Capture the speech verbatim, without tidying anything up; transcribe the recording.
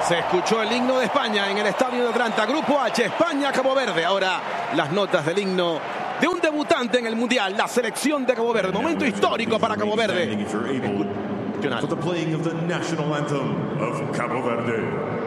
Se escuchó el himno de España en el estadio de Atlanta. Grupo H, España, Cabo Verde. Ahora las notas del himno de un debutante en el Mundial, la selección de Cabo Verde. Momento histórico para Cabo Verde. For the playing of the national anthem of Cabo Verde.